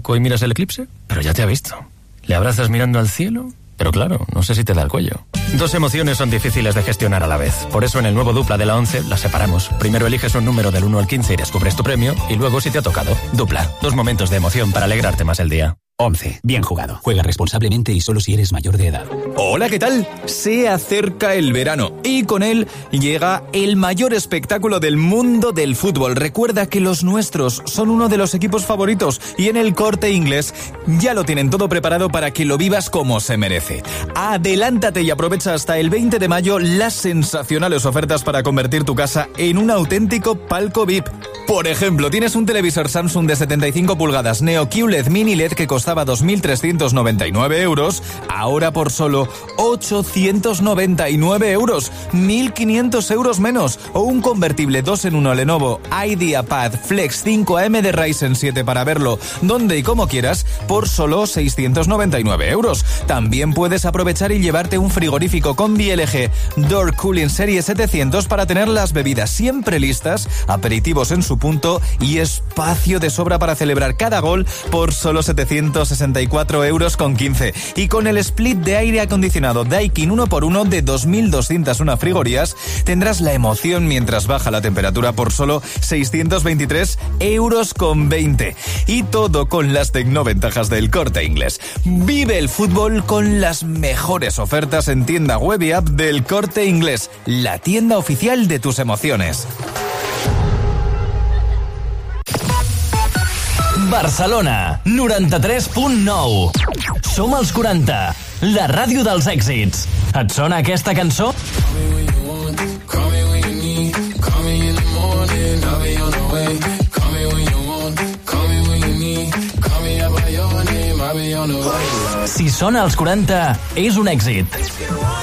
kiosco y miras el eclipse, pero ya te ha visto. Le abrazas mirando al cielo, pero claro, no sé si te da el cuello. Dos emociones son difíciles de gestionar a la vez. Por eso en el nuevo Dupla de la 11 las separamos. Primero eliges un número del 1 al 15 y descubres tu premio, y luego si te ha tocado. Dupla, 2 momentos de emoción para alegrarte más el día. 11. Bien jugado. Juega responsablemente y solo si eres mayor de edad. Hola, ¿qué tal? Se acerca el verano y con él llega el mayor espectáculo del mundo del fútbol. Recuerda que los nuestros son uno de los equipos favoritos y en el Corte Inglés ya lo tienen todo preparado para que lo vivas como se merece. Adelántate y aprovecha hasta el 20 de mayo las sensacionales ofertas para convertir tu casa en un auténtico palco VIP. Por ejemplo, tienes un televisor Samsung de 75 pulgadas Neo QLED Mini LED que costaba 2.399 euros, ahora por solo 899 euros, 1.500 euros menos, o un convertible 2 en 1 Lenovo IdeaPad Flex 5am de Ryzen 7 para verlo donde y como quieras por solo 699 euros. También puedes aprovechar y llevarte un frigorífico Combi LG Door Cooling Serie 700 para tener las bebidas siempre listas, aperitivos en su punto y espacio de sobra para celebrar cada gol por solo 764 euros con 15. Y con el split de aire acondicionado Daikin 1x1 de 2.201 frigorías tendrás la emoción mientras baja la temperatura por solo 623 euros con 20. Y todo con las tecnoventajas del Corte Inglés. Vive el fútbol con las mejores ofertas en tienda web y app del Corte Inglés, la tienda oficial de tus emociones. Barcelona, 93.9. Som els 40, la ràdio dels èxits. Et sona aquesta cançó? Si sona als 40, és un èxit.